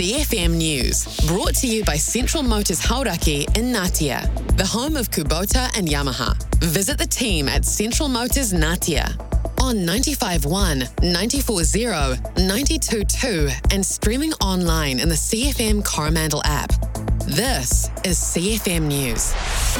CFM News, brought to you by Central Motors Hauraki in Ngatea, the home of Kubota and Yamaha. Visit the team at Central Motors Ngatea on 95.1, 94.0, 92.2 and streaming online in the CFM Coromandel app. This is CFM News.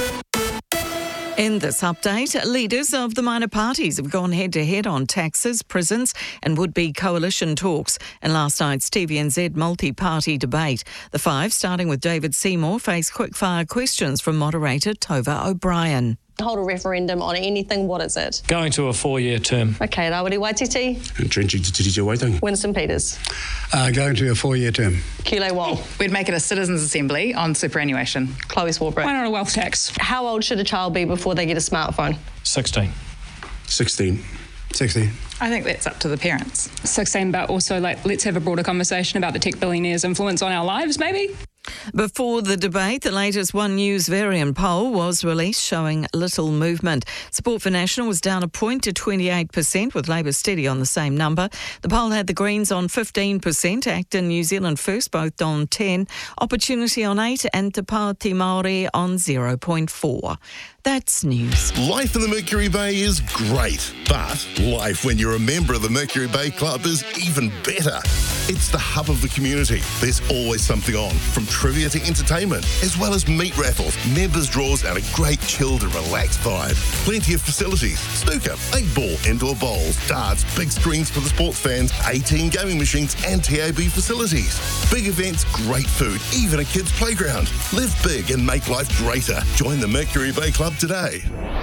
In this update, leaders of the minor parties have gone head-to-head on taxes, prisons and would-be coalition talks in last night's TVNZ multi-party debate. The five, starting with David Seymour, face quick-fire questions from moderator Tova O'Brien. Hold a referendum on anything, what is it? Going to a 4-year term. Okay, Rawiri Waititi. Entrenching Te Tiriti Waitangi. Winston Peters. Going to a 4-year term. Kule Wong. We'd make it a citizens' assembly on superannuation. Chloe Swarbrick. Why not a wealth tax? How old should a child be before they get a smartphone? 16. 16. I think that's up to the parents. 16, but also let's have a broader conversation about the tech billionaires' influence on our lives, maybe? Before the debate, the latest One News variant poll was released, showing little movement. Support for National was down a point to 28%, with Labour steady on the same number. The poll had the Greens on 15%, ACT and New Zealand First both on 10%, Opportunity on 8% and Te Pāti Māori on 0.4%. That's news. Life in the Mercury Bay is great, but life when you're a member of the Mercury Bay Club is even better. It's the hub of the community. There's always something on, from trivia to entertainment, as well as meat raffles, members draws and a great chilled and relaxed vibe. Plenty of facilities: snooker, 8-ball, indoor bowls, darts, big screens for the sports fans, 18 gaming machines and TAB facilities. Big events, great food, even a kids' playground. Live big and make life greater. Join the Mercury Bay Club today.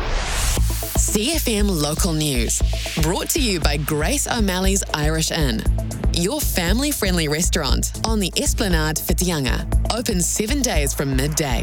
CFM Local News, brought to you by Grace O'Malley's Irish Inn, your family-friendly restaurant on the Esplanade Whitianga, open 7 days from midday.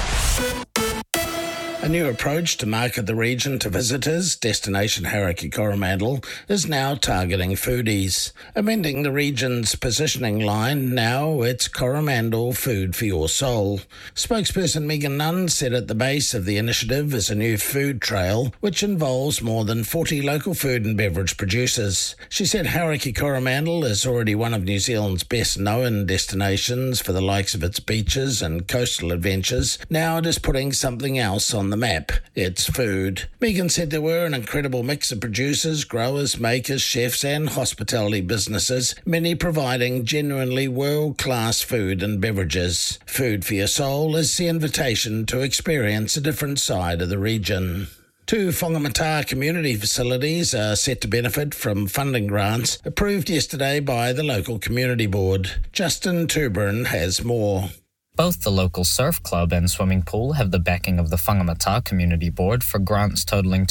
A new approach to market the region to visitors, Destination Hauraki Coromandel, is now targeting foodies. Amending the region's positioning line, now it's Coromandel Food for Your Soul. Spokesperson Megan Nunn said at the base of the initiative is a new food trail, which involves more than 40 local food and beverage producers. She said Hauraki Coromandel is already one of New Zealand's best-known destinations for the likes of its beaches and coastal adventures. Now it is putting something else on the map. It's food. Megan said there were an incredible mix of producers, growers, makers, chefs and hospitality businesses, many providing genuinely world-class food and beverages. Food for Your Soul is the invitation to experience a different side of the region. 2 Whangamata community facilities are set to benefit from funding grants approved yesterday by the local community board. Justin Tuberin has more. Both the local surf club and swimming pool have the backing of the Whangamata Community Board for grants totaling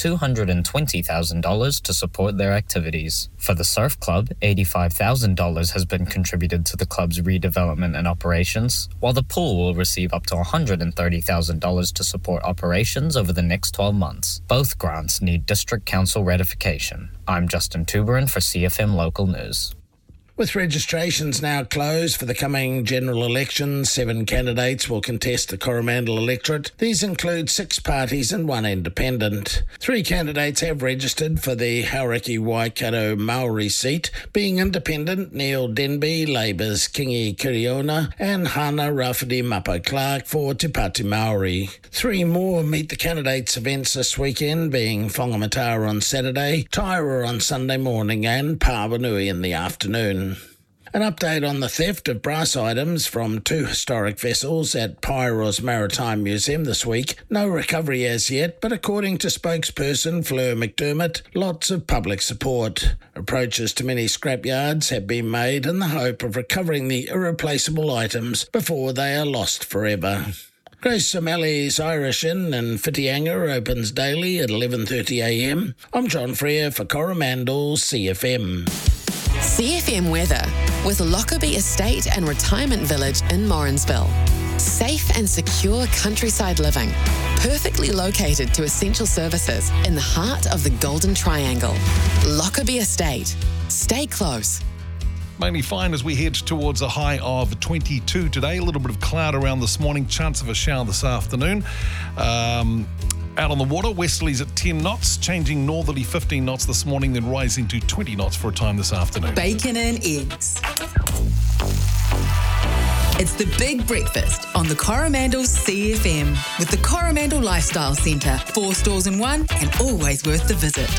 $220,000 to support their activities. For the surf club, $85,000 has been contributed to the club's redevelopment and operations, while the pool will receive up to $130,000 to support operations over the next 12 months. Both grants need District Council ratification. I'm Justin Tuberin for CFM Local News. With registrations now closed for the coming general election, 7 candidates will contest the Coromandel electorate. These include 6 parties and 1 independent. 3 candidates have registered for the Hauraki Waikato Maori seat, being independent Neil Denby, Labour's Kingi Kiriona, and Hana Rafidi Mapa Clark for Te Pāti Māori. 3 more meet the candidates' events this weekend, being Whangamata on Saturday, Taira on Sunday morning, and Pawanui in the afternoon. An update on the theft of brass items from 2 historic vessels at Pairo's Maritime Museum this week. No recovery as yet, but according to spokesperson Fleur McDermott, lots of public support. Approaches to many scrapyards have been made in the hope of recovering the irreplaceable items before they are lost forever. Grace O'Malley's Irish Inn in Whitianga opens daily at 11:30am. I'm John Freer for Coromandel CFM. CFM weather with Lockerbie Estate and Retirement Village in Morrinsville. Safe and secure countryside living, perfectly located to essential services in the heart of the Golden Triangle. Lockerbie Estate. Stay close. Mainly fine as we head towards a high of 22 today. A little bit of cloud around this morning, chance of a shower this afternoon. Out on the water, westerlies at 10 knots, changing northerly 15 knots this morning, then rising to 20 knots for a time this afternoon. Bacon and eggs. It's the Big Breakfast on the Coromandel CFM with the Coromandel Lifestyle Centre. 4 stores in one and always worth the visit.